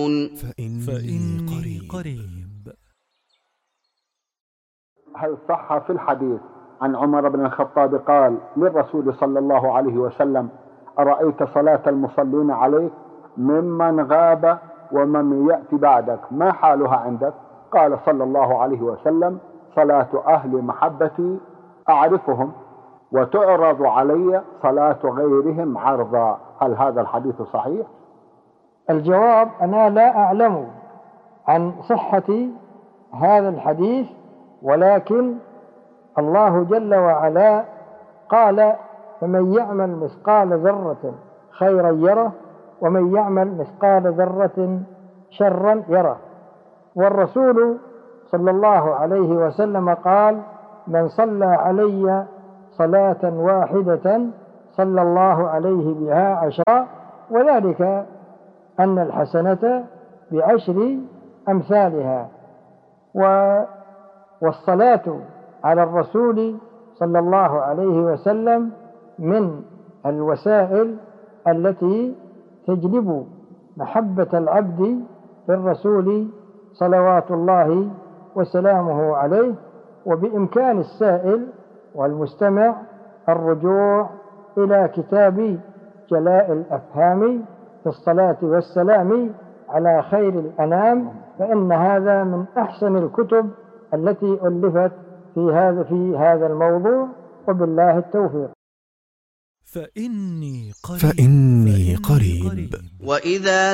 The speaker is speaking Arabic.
فإني قريب. هل صح في الحديث عن عمر بن الخطاب قال للرسول صلى الله عليه وسلم: أرأيت صلاة المصلين عليك ممن غاب ومن يأتي بعدك ما حالها عندك؟ قال صلى الله عليه وسلم: صلاة أهل محبتي أعرفهم وتعرض علي صلاة غيرهم عرضا. هل هذا الحديث صحيح؟ الجواب: أنا لا أعلم عن صحة هذا الحديث، ولكن الله جل وعلا قال: فمن يعمل مثقال ذرة خيرا يره ومن يعمل مثقال ذرة شرا يره. والرسول صلى الله عليه وسلم قال: من صلى علي صلاة واحدة صلى الله عليه بها 10، وذلك أن الحسنة ب10 أمثالها. والصلاة على الرسول صلى الله عليه وسلم من الوسائل التي تجلب محبة العبد بالرسول صلوات الله وسلامه عليه. وبإمكان السائل والمستمع الرجوع إلى كتاب جلاء الأفهام في الصلاة والسلام على خير الأنام، فإن هذا من أحسن الكتب التي ألفت في هذا الموضوع، وبالله التوفيق. فإني قريب. وإذا